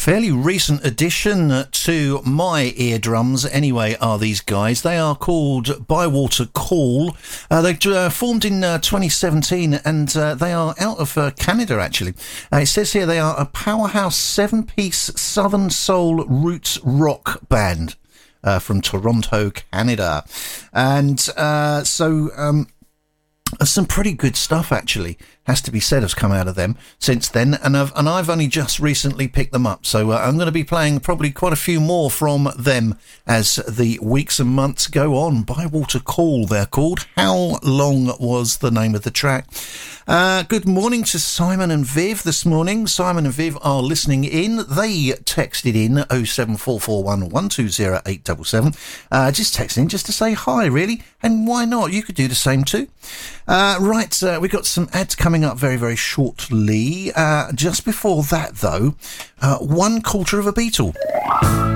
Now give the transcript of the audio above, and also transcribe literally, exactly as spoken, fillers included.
fairly recent addition to my eardrums anyway are these guys. They are called Bywater Call. Uh, they uh, formed in uh, twenty seventeen and uh, they are out of uh, Canada actually. Uh, it says here they are a powerhouse seven-piece Southern Soul roots rock band uh, from Toronto, Canada. And uh, so um, some pretty good stuff actually has to be said has come out of them since then, and I've and I've only just recently picked them up, so uh, I'm going to be playing probably quite a few more from them as the weeks and months go on. Bywater Call they're called. How Long was the name of the track. Uh, good morning to Simon and Viv this morning. Simon and Viv are listening in. They texted in oh seven four four one, one two oh eight seven seven. Uh, just texting in just to say hi, really, and why not? You could do the same too. Uh, right, uh, we've got some ads coming up very, very shortly. Uh, just before that, though, uh, One Quarter of a Beatle.